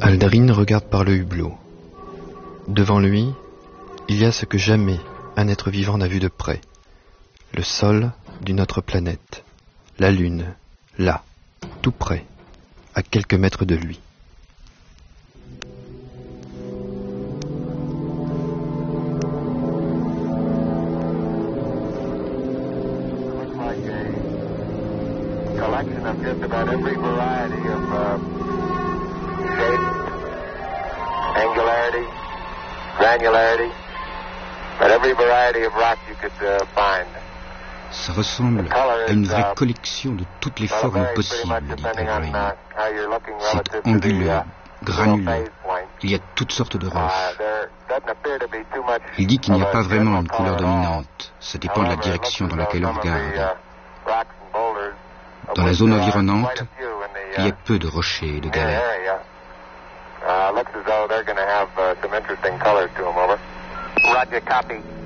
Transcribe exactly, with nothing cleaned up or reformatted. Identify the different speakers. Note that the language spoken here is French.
Speaker 1: Aldrin regarde par le hublot. Devant lui, il y a ce que jamais un être vivant n'a vu de près. Le sol d'une autre planète. La Lune, là, tout près, à quelques mètres de lui.
Speaker 2: Collection of just about every variety of uh, shape, angularity, granularity, but every variety of rock you could uh, find.
Speaker 3: Ça ressemble à une vraie collection de toutes les formes possibles, dit Aldrin. C'est anguleux, granuleux. Il y a toutes sortes de roches. Il dit qu'il n'y a pas vraiment une couleur dominante. Ça dépend de la direction dans laquelle on regarde. Dans la zone environnante, il y a peu de rochers et de galets.
Speaker 2: Roger, copy.